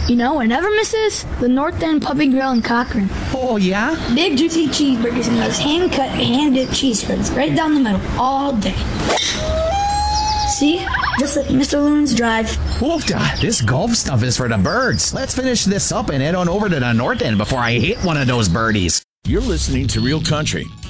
You know what never misses? The North End Puppy Grill in Cochrane. Oh, yeah? Big juicy cheeseburgers and those hand-cut, hand-dipped cheese curds right down the middle all day. See? Just like Mr. Loon's Drive. Woofda, this golf stuff is for the birds. Let's finish this up and head on over to the North End before I hit one of those birdies. You're listening to Real Country